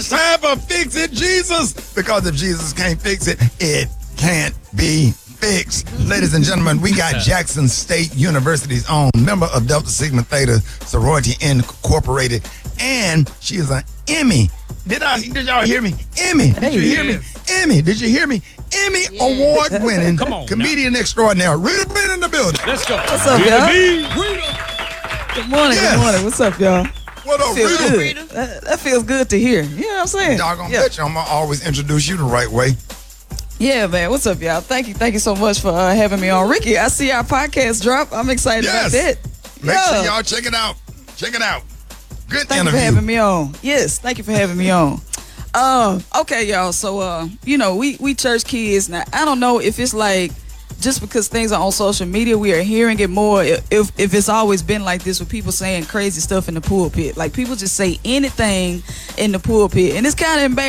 It's time for Fix It Jesus. Because if Jesus can't fix it, it can't be fixed. Ladies and gentlemen, we got Jackson State University's own member of Delta Sigma Theta Sorority Incorporated, and she is an Emmy. Did y'all hear me? Emmy. Did you hear me? Emmy. Did you hear me? Emmy award-winning comedian extraordinaire. Rita Breen in the building. Let's go. What's up, y'all? Good morning. Yes. Good morning. What's up, y'all? What up, Feels Rita? good. That feels good to hear. You know what I'm saying? Doggone bet you I'm going to always introduce you the right way. Yeah, man. What's up, y'all? Thank you so much for having me on. Ricky, I see our podcast drop. I'm excited about that. Make sure y'all check it out. Check it out. Good Thank interview. you for having me on. Yes, thank you for having me on. Okay, y'all. So, we church kids. Now, I don't know if it's like just because things are on social media, we are hearing it more. If it's always been like this with people saying crazy stuff in the pulpit, like people just say anything in the pulpit, and it's kind of embarrassing.